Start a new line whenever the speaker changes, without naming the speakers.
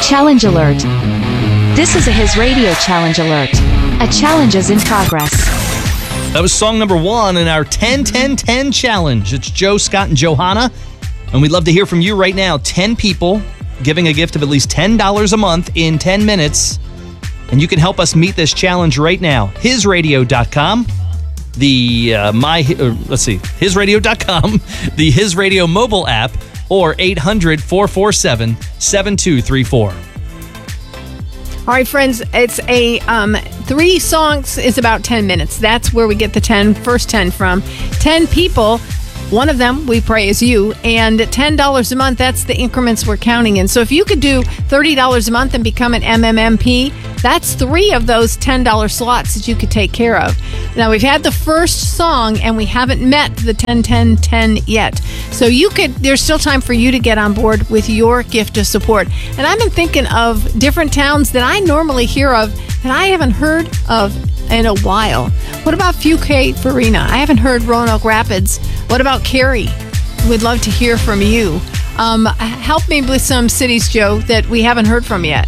Challenge alert. This is a His Radio challenge alert. A challenge is in progress.
That was song number 1 in our 10-10-10 challenge. It's Joe, Scott, and Johanna, and we'd love to hear from you right now. 10 people giving a gift of at least $10 a month in 10 minutes, and you can help us meet this challenge right now. HisRadio.com, HisRadio.com, the His Radio mobile app, or 800-447-7234.
All right, friends, it's a 3 songs is about 10 minutes. That's where we get the first 10 from. 10 people, one of them we pray is you, and $10 a month, that's the increments we're counting in. So if you could do $30 a month and become an MMMP, that's 3 of those $10 slots that you could take care of. Now, we've had the first song, and we haven't met the 10-10-10 yet. So there's still time for you to get on board with your gift of support. And I've been thinking of different towns that I normally hear of that I haven't heard of in a while. What about Fuquay Farina? I haven't heard Roanoke Rapids. What about Cary? We'd love to hear from you. Help me with some cities, Joe, that we haven't heard from yet.